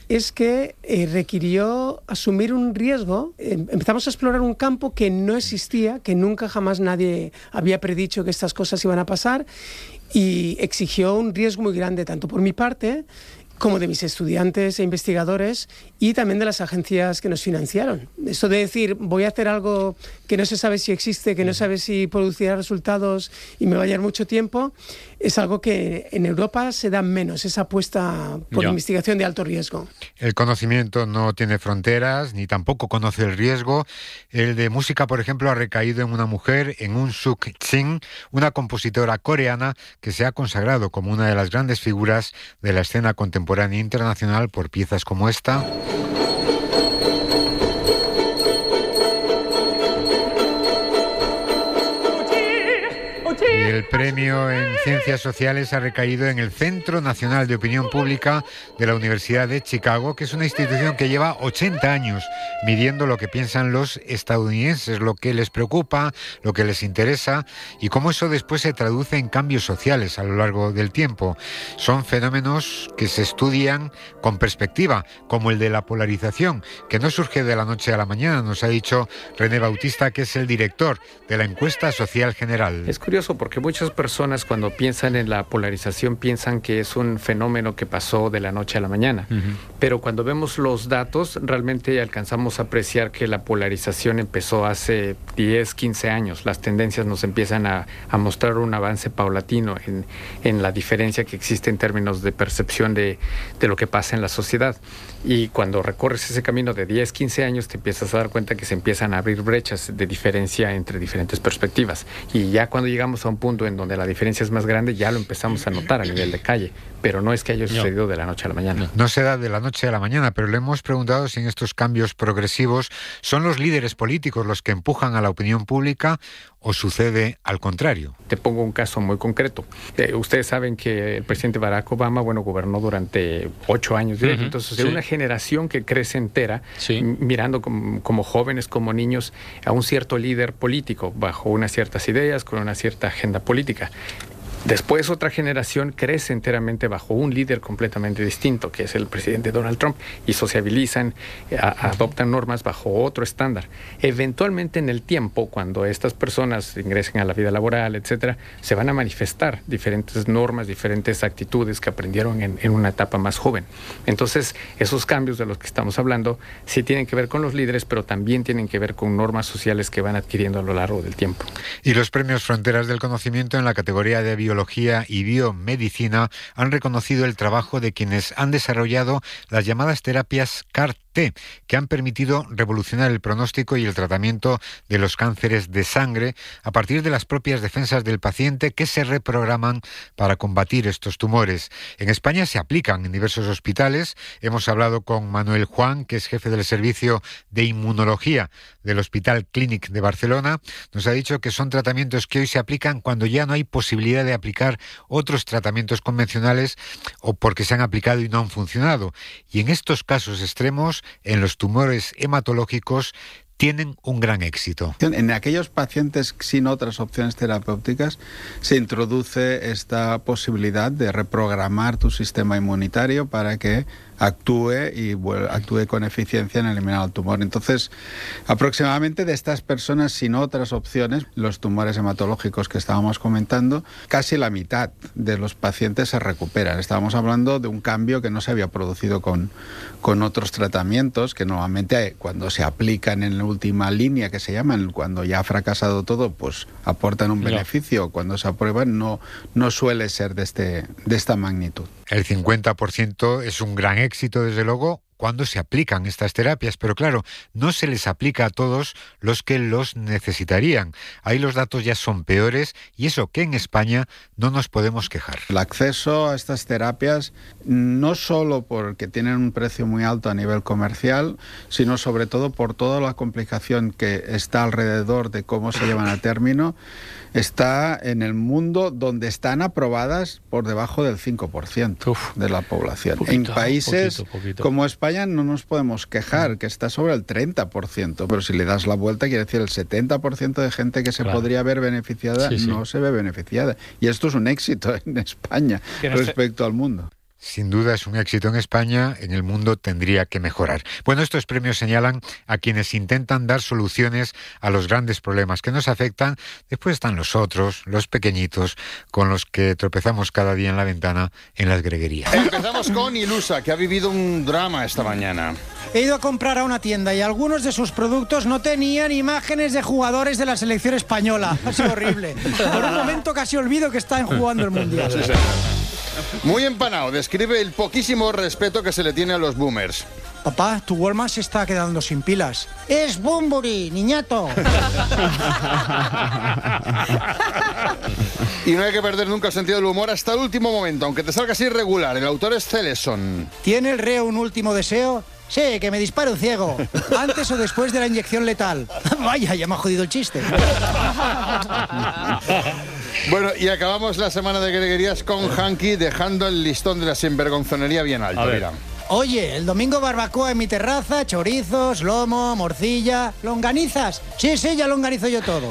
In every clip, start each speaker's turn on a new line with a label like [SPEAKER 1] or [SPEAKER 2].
[SPEAKER 1] es que requirió asumir un riesgo. Empezamos a explorar un campo que no existía, que nunca jamás nadie había predicho que estas cosas iban a pasar, y exigió un riesgo muy grande, tanto por mi parte como de mis estudiantes e investigadores y también de las agencias que nos financiaron. Eso de decir, voy a hacer algo que no se sabe si existe, que no sabe si producirá resultados y me va a llevar mucho tiempo, es algo que en Europa se da menos, esa apuesta por investigación de alto riesgo.
[SPEAKER 2] El conocimiento no tiene fronteras, ni tampoco conoce el riesgo. El de música, por ejemplo, ha recaído en una mujer, en Un Suk Ching, una compositora coreana que se ha consagrado como una de las grandes figuras de la escena contemporánea internacional por piezas como esta. Y el premio en Ciencias Sociales ha recaído en el Centro Nacional de Opinión Pública de la Universidad de Chicago, que es una institución que lleva 80 años midiendo lo que piensan los estadounidenses, lo que les preocupa, lo que les interesa y cómo eso después se traduce en cambios sociales a lo largo del tiempo. Son fenómenos que se estudian con perspectiva, como el de la polarización, que no surge de la noche a la mañana, nos ha dicho René Bautista, que es el director de la Encuesta Social General.
[SPEAKER 3] Es curioso porque muchas personas cuando piensan en la polarización piensan que es un fenómeno que pasó de la noche a la mañana. Pero cuando vemos los datos realmente alcanzamos a apreciar que la polarización empezó hace 10, 15 años. Las tendencias nos empiezan a mostrar un avance paulatino en la diferencia que existe en términos de percepción de lo que pasa en la sociedad. Y cuando recorres ese camino de 10, 15 años te empiezas a dar cuenta que se empiezan a abrir brechas de diferencia entre diferentes perspectivas. Y ya cuando llegamos a un punto en donde la diferencia es más grande, ya lo empezamos a notar a nivel de calle, pero no es que haya sucedido de la noche a la mañana.
[SPEAKER 2] No se da de la noche a la mañana, pero le hemos preguntado si en estos cambios progresivos son los líderes políticos los que empujan a la opinión pública o sucede al contrario.
[SPEAKER 3] Te pongo un caso muy concreto. Ustedes saben que el presidente Barack Obama, gobernó durante 8 años directo. Entonces, de una generación que crece entera, mirando como jóvenes, como niños, a un cierto líder político, bajo unas ciertas ideas, con una cierta agenda política. Después otra generación crece enteramente bajo un líder completamente distinto, que es el presidente Donald Trump, y sociabilizan, adoptan normas bajo otro estándar. Eventualmente en el tiempo, cuando estas personas ingresen a la vida laboral, etcétera, se van a manifestar diferentes normas, diferentes actitudes que aprendieron en una etapa más joven. Entonces, esos cambios de los que estamos hablando sí tienen que ver con los líderes, pero también tienen que ver con normas sociales que van adquiriendo a lo largo del tiempo.
[SPEAKER 2] Y los premios Fronteras del Conocimiento en la categoría de Biología y Biomedicina han reconocido el trabajo de quienes han desarrollado las llamadas terapias CAR-T, que han permitido revolucionar el pronóstico y el tratamiento de los cánceres de sangre a partir de las propias defensas del paciente que se reprograman para combatir estos tumores. En España se aplican en diversos hospitales. Hemos hablado con Manuel Juan, que es jefe del servicio de inmunología del Hospital Clínic de Barcelona. Nos ha dicho que son tratamientos que hoy se aplican cuando ya no hay posibilidad de aplicar otros tratamientos convencionales o porque se han aplicado y no han funcionado. Y en estos casos extremos, en los tumores hematológicos, tienen un gran éxito.
[SPEAKER 4] En aquellos pacientes sin otras opciones terapéuticas se introduce esta posibilidad de reprogramar tu sistema inmunitario para que actúe y actúe con eficiencia en eliminar el tumor. Entonces, aproximadamente de estas personas sin otras opciones, los tumores hematológicos que estábamos comentando, casi la mitad de los pacientes se recuperan. Estábamos hablando de un cambio que no se había producido con otros tratamientos, que normalmente cuando se aplican en la última línea, que se llaman, cuando ya ha fracasado todo, pues aportan un beneficio. Cuando se aprueban no suele ser de esta magnitud.
[SPEAKER 2] El 50% es un gran éxito, desde luego, cuando se aplican estas terapias, pero claro, no se les aplica a todos los que los necesitarían. Ahí los datos ya son peores y eso que en España no nos podemos quejar.
[SPEAKER 4] El acceso a estas terapias, no solo porque tienen un precio muy alto a nivel comercial, sino sobre todo por toda la complicación que está alrededor de cómo se llevan a término, está en el mundo donde están aprobadas por debajo del 5% de la población. En países como España no nos podemos quejar, que está sobre el 30%, pero si le das la vuelta, quiere decir el 70% de gente que se podría ver beneficiada no se ve beneficiada. Y esto es un éxito en España respecto al mundo.
[SPEAKER 2] Sin duda es un éxito en España, en el mundo tendría que mejorar. Bueno, estos premios señalan a quienes intentan dar soluciones a los grandes problemas que nos afectan. Después están los otros, los pequeñitos, con los que tropezamos cada día en la ventana en las greguerías.
[SPEAKER 5] Empezamos con Ilusa, que ha vivido un drama esta mañana.
[SPEAKER 6] He ido a comprar a una tienda y algunos de sus productos no tenían imágenes de jugadores de la selección española. Ha sido horrible. Por un momento casi olvido que están jugando el Mundial.
[SPEAKER 5] Sí. Muy empanado, describe el poquísimo respeto que se le tiene a los boomers.
[SPEAKER 6] Papá, tu Walkman se está quedando sin pilas. ¡Es Bunbury, niñato!
[SPEAKER 5] Y no hay que perder nunca el sentido del humor hasta el último momento, aunque te salgas irregular. El autor es Celeson.
[SPEAKER 6] ¿Tiene el reo un último deseo? Sí, que me dispare un ciego. ¿Antes o después de la inyección letal? Vaya, ya me ha jodido el chiste.
[SPEAKER 5] Bueno, y acabamos la semana de greguerías con Hanky, dejando el listón de la sinvergonzonería bien alto. Mira.
[SPEAKER 6] Oye, el domingo barbacoa en mi terraza, chorizos, lomo, morcilla, longanizas. Sí, ya longanizo yo todo.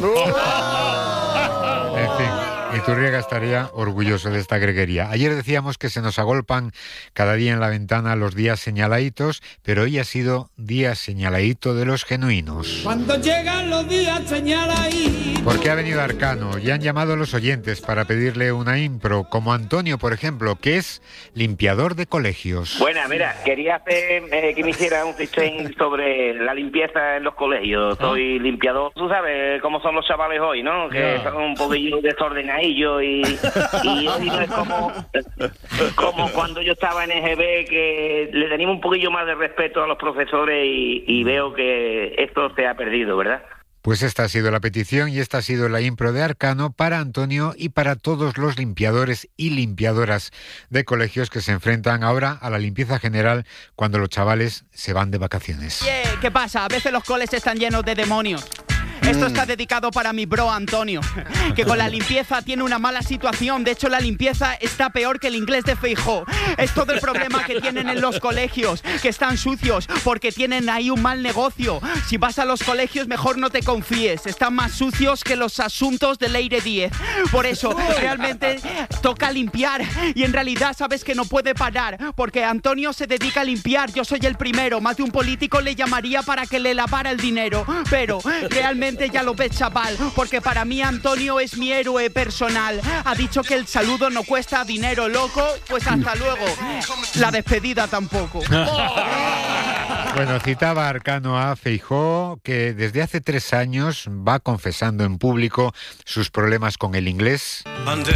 [SPEAKER 2] En fin, Iturriaga estaría orgulloso de esta greguería. Ayer decíamos que se nos agolpan cada día en la ventana los días señaladitos, pero hoy ha sido día señaladito de los genuinos.
[SPEAKER 7] Cuando llegan los días señaladitos.
[SPEAKER 2] Porque ha venido Arcano y han llamado a los oyentes para pedirle una impro, como Antonio, por ejemplo, que es limpiador de colegios.
[SPEAKER 8] Bueno, mira, quería hacer que me hiciera un sistema sobre la limpieza en los colegios. Soy limpiador. Tú sabes cómo son los chavales hoy, ¿no? Que son un poquillo desordenadillos y hoy no es como cuando yo estaba en EGB, que le teníamos un poquillo más de respeto a los profesores y veo que esto se ha perdido, ¿verdad?
[SPEAKER 2] Pues esta ha sido la petición y esta ha sido la impro de Arcano para Antonio y para todos los limpiadores y limpiadoras de colegios que se enfrentan ahora a la limpieza general cuando los chavales se van de vacaciones.
[SPEAKER 9] ¿Qué pasa? A veces los coles están llenos de demonios. Esto está dedicado para mi bro Antonio, que con la limpieza tiene una mala situación. De hecho, la limpieza está peor que el inglés de Feijóo. Es todo el problema que tienen en los colegios, que están sucios, porque tienen ahí un mal negocio. Si vas a los colegios, mejor no te confíes. Están más sucios que los asuntos de Leire 10. Por eso, realmente toca limpiar. Y en realidad sabes que no puede parar, porque Antonio se dedica a limpiar. Yo soy el primero. Más de un político le llamaría para que le lavara el dinero. Pero realmente ya lo ves, chaval, porque para mí Antonio es mi héroe personal. Ha dicho que el saludo no cuesta dinero, loco. Pues hasta luego. La despedida tampoco.
[SPEAKER 2] Bueno, citaba Arcano a Feijóo, que desde hace 3 años va confesando en público sus problemas con el inglés.
[SPEAKER 10] Antes